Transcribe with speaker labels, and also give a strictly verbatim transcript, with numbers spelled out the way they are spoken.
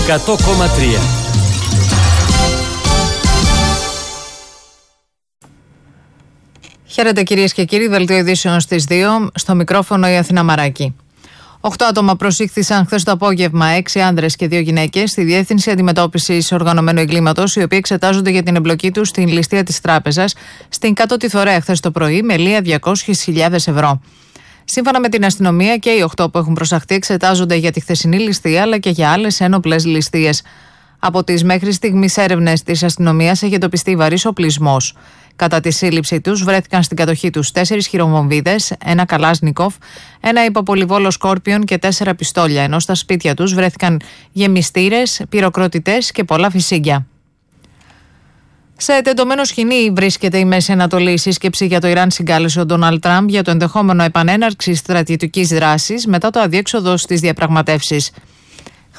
Speaker 1: εκατό κόμμα τρία.
Speaker 2: Χαίρετε κυρίες και κύριοι, δελτίο ειδήσεων στις δύο, στο μικρόφωνο η Αθηνά Μαράκη. Οχτώ άτομα προσήχθησαν χθες το απόγευμα, έξι άνδρες και δύο γυναίκες, στη Διεύθυνση Αντιμετώπισης Οργανωμένου Εγκλήματος, οι οποίοι εξετάζονται για την εμπλοκή τους στην ληστεία της τράπεζας στην Κάτωτη Θωρέα χθες το πρωί με λία διακόσιες χιλιάδες ευρώ. Σύμφωνα με την αστυνομία, και οι οχτώ που έχουν προσαχθεί εξετάζονται για τη χθεσινή ληστεία αλλά και για άλλες ένοπλες ληστείες. Από τις μέχρι στιγμής έρευνες της αστυνομίας έχει εντοπιστεί βαρύς οπλισμός. Κατά τη σύλληψή τους βρέθηκαν στην κατοχή τους τέσσερις χειροβομβίδες, ένα καλάσνικοφ, ένα υποπολιβόλο σκόρπιον και τέσσερα πιστόλια, ενώ στα σπίτια τους βρέθηκαν γεμιστήρες, πυροκροτητές και πολλά φυσίγγια. Σε τεντωμένο σκηνή βρίσκεται η Μέση Ανατολή. Η σύσκεψη για το Ιράν συγκάλεσε ο Ντόναλντ Τραμπ για το ενδεχόμενο επανέναρξη στρατιωτικής δράσης μετά το αδιέξοδο στις διαπραγματεύσεις.